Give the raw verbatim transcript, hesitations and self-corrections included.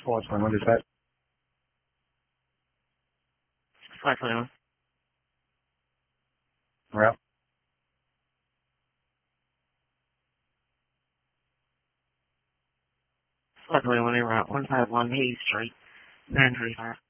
four twenty-one, is that? five twenty-one. We're out. five twenty-one, you're out. one five one Hayes Street, nine three five.